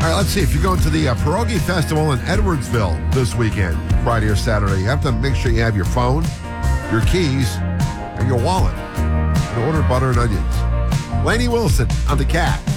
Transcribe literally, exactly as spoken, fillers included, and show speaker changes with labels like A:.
A: right, let's see. If you're going to the uh, Pierogi Festival in Edwardsville this weekend, Friday or Saturday, you have to make sure you have your phone, your keys, and your wallet. And order butter and onions. Lainey Wilson on the Cat.